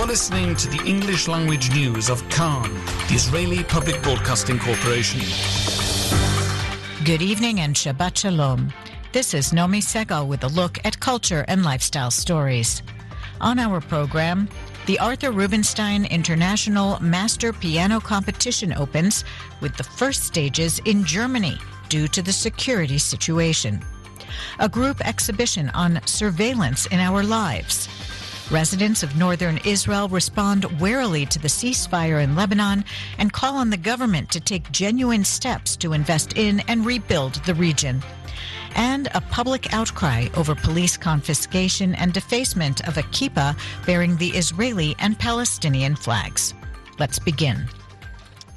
listening to the English language news of Khan, the Israeli Public Broadcasting Corporation. Good evening and Shabbat Shalom. This is Nomi Segal with a look at culture and lifestyle stories. On our program, the Arthur Rubinstein International Master Piano Competition opens with the first stages in Germany due to the security situation. A group exhibition on surveillance in our lives. Residents of northern Israel respond warily to the ceasefire in Lebanon and call on the government to take genuine steps to invest in and rebuild the region. And a public outcry over police confiscation and defacement of a kippah bearing the Israeli and Palestinian flags. Let's begin.